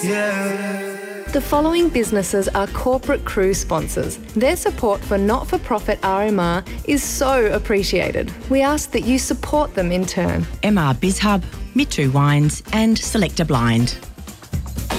The following businesses are corporate cruise sponsors. Their support for not-for-profit RMR is so appreciated. We ask that you support them in turn. MR BizHub, Mittu Wines and Selector Blind.